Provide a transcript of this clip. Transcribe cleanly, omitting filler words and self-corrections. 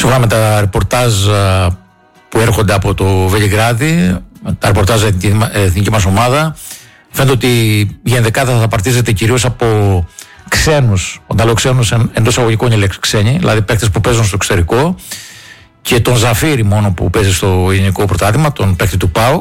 σύμφωνα με τα ρεπορτάζ που έρχονται από το Βελιγράδι, τα ρεπορτάζ εθνική μας ομάδα, φαίνεται ότι η ενδεκάδα θα παρτίζεται κυρίως από ξένους. Όταν λέω ξένους, εντός εισαγωγικών είναι λέξη ξένοι, δηλαδή παίκτες που παίζουν στο εξωτερικό, και τον Ζαφύρι μόνο που παίζει στο ελληνικό πρωτάθλημα, τον παίκτη του ΠΑΟΚ.